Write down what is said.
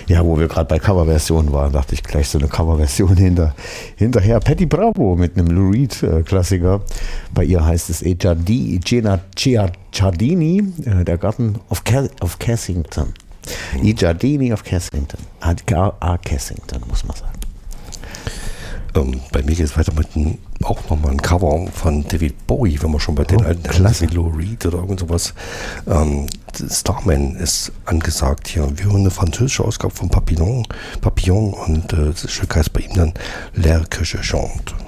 Ja, wo wir gerade bei Coverversionen waren, dachte ich gleich so eine Coverversion hinterher. Patti Bravo mit einem Lou Reed-Klassiker. Bei ihr heißt es Giardini, der Garten of Cassington. I Giardini of Cassington. Cassington, muss man sagen. Bei mir geht es weiter mit auch nochmal ein Cover von David Bowie, wenn wir schon bei den alten klasse. wie Lou Reed oder irgend sowas. Starman ist angesagt hier. Wir hören eine französische Ausgabe von Papillon und das Stück heißt bei ihm dann L'air que je chante.